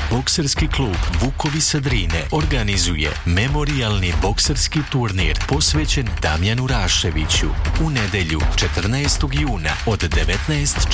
Bokserski klub Vukovi sa Drine organizuje memorijalni bokserski turnir posvećen Damjanu Raševiću u nedelju 14. juna od 19